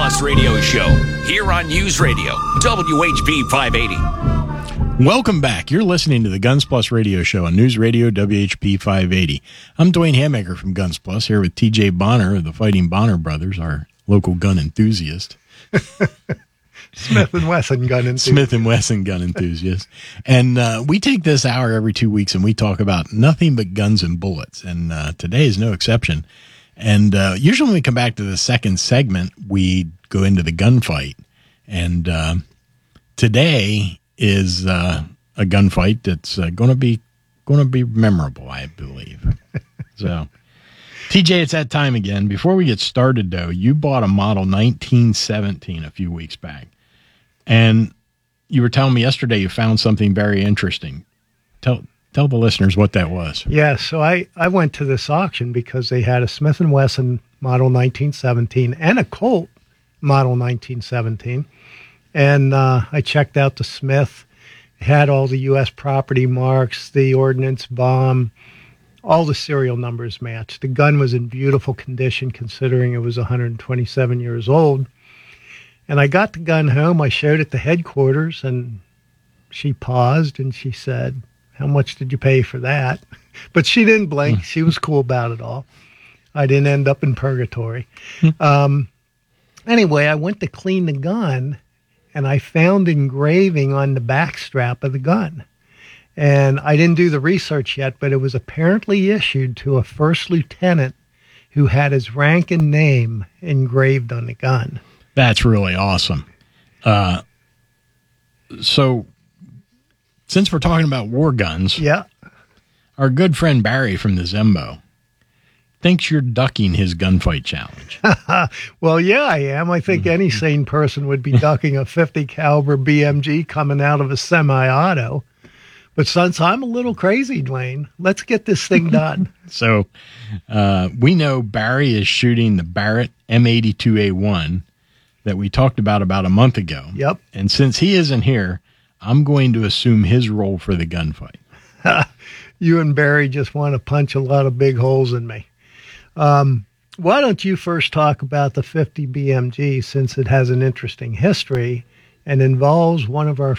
Plus Radio Show, here on News Radio, WHP 580. Welcome back. You're listening to the Guns Plus Radio Show on News Radio WHP 580. I'm Dwayne Hammaker from Guns Plus, here with TJ Bonner of the Fighting Bonner Brothers, our local gun enthusiast. Smith & Wesson gun enthusiast. Smith & Wesson gun enthusiast. And we take this hour every 2 weeks and we talk about nothing but guns and bullets. And today is no exception. And usually when we come back to the second segment, we go into the gunfight. And today is a gunfight that's going to be memorable, I believe. So, TJ, it's that time again. Before we get started, though, you bought a model 1917 a few weeks back. And you were telling me yesterday you found something very interesting. Tell the listeners what that was. Yeah, so I went to this auction because they had a Smith & Wesson model 1917 and a Colt model 1917. And I checked out the Smith. It had all the U.S. property marks, the ordnance bomb, all the serial numbers matched. The gun was in beautiful condition considering it was 127 years old. And I got the gun home. I showed it to headquarters, and she paused, and she said, "How much did you pay for that?" But she didn't blink. She was cool about it all. I didn't end up in purgatory. Anyway, I went to clean the gun, and I found engraving on the back strap of the gun. And I didn't do the research yet, but it was apparently issued to a first lieutenant who had his rank and name engraved on the gun. That's really awesome. So, since we're talking about war guns, yeah, our good friend Barry from the Zembo thinks you're ducking his gunfight challenge. Well, yeah, I am. I think any sane person would be ducking a 50 caliber BMG coming out of a semi-auto. But since I'm a little crazy, Dwayne, let's get this thing done. So, we know Barry is shooting the Barrett M82A1 that we talked about a month ago. Yep. And since he isn't here, I'm going to assume his role for the gunfight. You and Barry just want to punch a lot of big holes in me. Why don't you first talk about the 50 BMG, since it has an interesting history and involves one of our